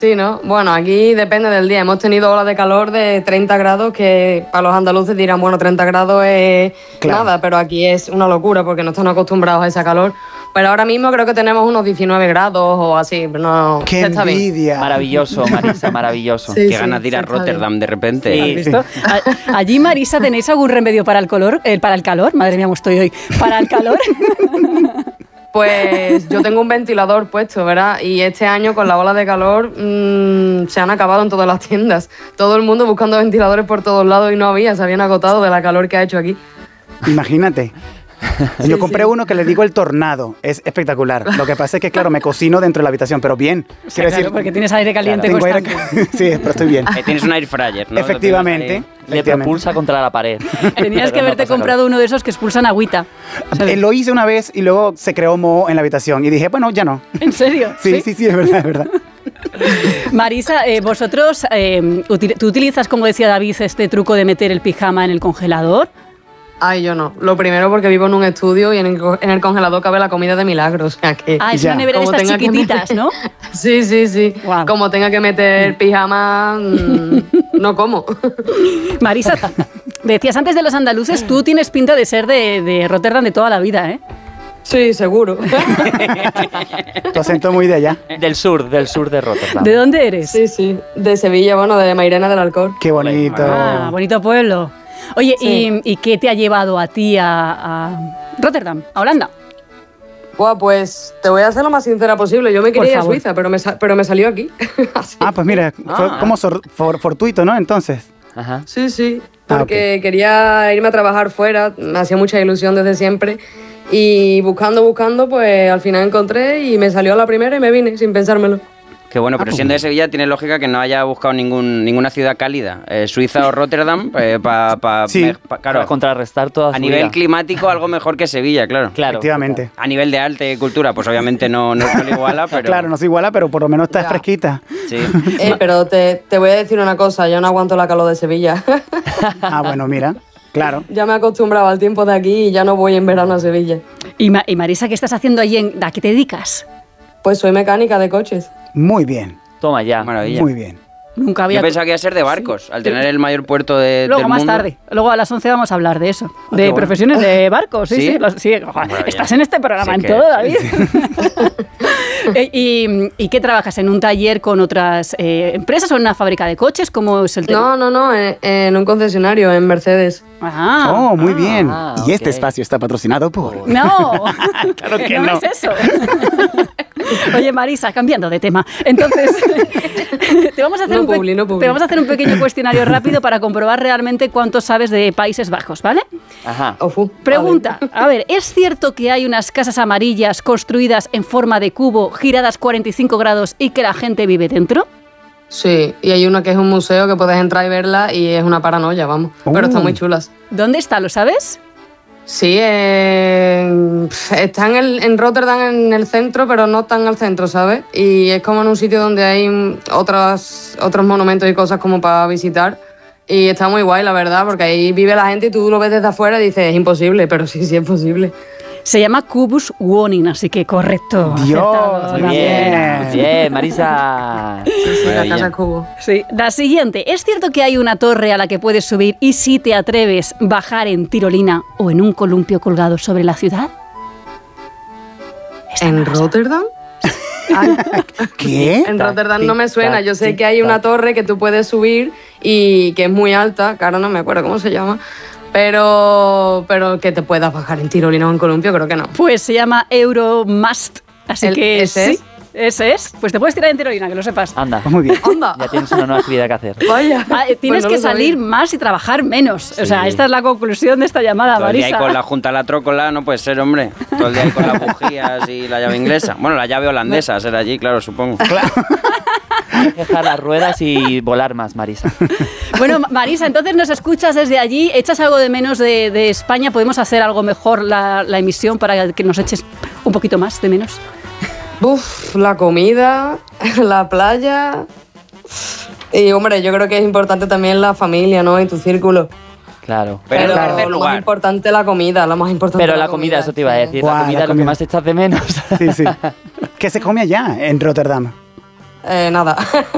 Sí, ¿no? Bueno, aquí depende del día. Hemos tenido olas de calor de 30 grados que para los andaluces dirán, bueno, 30 grados es nada, pero aquí es una locura porque no están acostumbrados a ese calor. Pero ahora mismo creo que tenemos unos 19 grados o así. No, ¡Qué envidia! Maravilloso, Marisa, maravilloso. Sí, Qué ganas de ir a Rotterdam de repente. ¿Has visto? Allí, Marisa, ¿tenéis algún remedio para el calor? Madre mía, cómo estoy hoy. ¿Para el calor? Pues yo tengo un ventilador puesto, ¿verdad? Y este año con la ola de calor se han acabado en todas las tiendas. Todo el mundo buscando ventiladores por todos lados y no había, se habían agotado de la calor que ha hecho aquí. Imagínate. Yo compré uno que le digo el tornado, es espectacular. Lo que pasa es que, claro, me cocino dentro de la habitación, pero bien. Quiero decir, porque tienes aire caliente constante. Sí, pero estoy bien. Tienes un air fryer, ¿no? Efectivamente. Le propulsa contra la pared. Tenías que haberte comprado uno de esos que expulsan agüita. Lo hice una vez y luego se creó moho en la habitación y dije, bueno, ya no. ¿En serio? Sí, es verdad, es verdad. Marisa, vosotros, ¿tú utilizas, como decía David, este truco de meter el pijama en el congelador? Ay, yo no. Lo primero porque vivo en un estudio y en el congelador cabe la comida de milagro. O sea que es una nevera de estas chiquititas, ¿no? Sí. Wow. Como tenga que meter pijama, no como. Marisa, decías antes de los andaluces, tú tienes pinta de ser de Rotterdam de toda la vida, ¿eh? Sí, seguro. Tu acento muy de allá. Del sur de Rotterdam. ¿De dónde eres? Sí. De Sevilla, bueno, de Mairena del Alcor. Qué bonito. Bonito pueblo. Oye, sí. ¿y qué te ha llevado a ti a Rotterdam, a Holanda? Buah, pues te voy a ser lo más sincera posible. Yo me quería ir a Suiza, pero me salió aquí. Pues mira, fue como fortuito, ¿no? Entonces. Ajá. Sí, porque quería irme a trabajar fuera, me hacía mucha ilusión desde siempre. Y buscando, pues al final encontré y me salió a la primera y me vine sin pensármelo. Qué bueno, pero siendo de Sevilla tiene lógica que no haya buscado ninguna ciudad cálida. Suiza o Rotterdam, para contrarrestar toda su a nivel vida. Climático, algo mejor que Sevilla, claro. Efectivamente. A nivel de arte y cultura, pues obviamente no se lo iguala, pero... Claro, no se iguala, pero por lo menos está fresquita. Sí. Pero te voy a decir una cosa, yo no aguanto la calor de Sevilla. Bueno, mira, claro. Ya me he acostumbrado al tiempo de aquí y ya no voy en verano a Sevilla. Y Marisa, ¿qué estás haciendo allí? ¿A qué te dedicas? Pues soy mecánica de coches. Muy bien. Toma ya. Maravilla. Muy bien. Nunca había... Yo pensaba que iba a ser de barcos, al tener el mayor puerto del mundo. Luego más tarde, luego a las 11 vamos a hablar de eso, de profesiones de barcos, sí. Estás en este programa en todo, David. ¿Y qué trabajas? ¿En un taller con otras empresas o en una fábrica de coches? ¿Cómo es el tema? No, en un concesionario, en Mercedes. Muy bien. Y este ok. espacio está patrocinado por... No, Claro que no. es eso. Oye, Marisa, cambiando de tema. Entonces, te vamos a hacer un pequeño cuestionario rápido para comprobar realmente cuánto sabes de Países Bajos, ¿vale? Ajá. Pregunta, a ver, ¿es cierto que hay unas casas amarillas construidas en forma de cubo, giradas 45 grados y que la gente vive dentro? Sí, y hay una que es un museo que puedes entrar y verla y es una paranoia, vamos. Pero están muy chulas. ¿Dónde está? ¿Lo sabes? Sí, está en Rotterdam, en el centro, pero no tan al centro, ¿sabes? Y es como en un sitio donde hay otros monumentos y cosas como para visitar. Y está muy guay, la verdad, porque ahí vive la gente y tú lo ves desde afuera y dices, es imposible, pero sí es posible. Se llama Kubus Wonin, así que correcto. Dios, Muy bien, Marisa. Sí, la casa Cubo. Sí. La siguiente, ¿es cierto que hay una torre a la que puedes subir y si te atreves bajar en tirolina o en un columpio colgado sobre la ciudad? ¿En Rotterdam? ¿Qué? En Rotterdam no me suena. Yo sé que hay una torre que tú puedes subir y que es muy alta, que ahora no me acuerdo cómo se llama, pero que te puedas bajar en tirolina o en columpio, creo que no. Pues se llama Euromast, así que ¿ese sí. es? Ese es. Pues te puedes tirar en tirolina, que lo sepas. Anda. Muy bien. ¡Anda! Ya tienes una nueva actividad que hacer. Vaya. Tienes Pues no que lo sabía. salir más y trabajar menos. O sea, esta es la conclusión de esta llamada, Todo el día Marisa. ahí con la junta a la trócola no puede ser, hombre. Todo el día ahí con las bujías y la llave inglesa. Bueno, la llave holandesa será allí, claro, supongo. Dejar las ruedas y volar más, Marisa. Bueno, Marisa, entonces nos escuchas desde allí, echas algo de menos de España, podemos hacer algo mejor la emisión para que nos eches un poquito más de menos. Uf, la comida, la playa. Y hombre, yo creo que es importante también la familia, ¿no? Y tu círculo. Claro. Pero en tercer lo más lugar. importante la comida, lo más importante. Pero la comida, eso te iba a decir. Guau, La comida la es lo que comida. más echas de menos. Sí. ¿Qué se come allá en Rotterdam? Nada.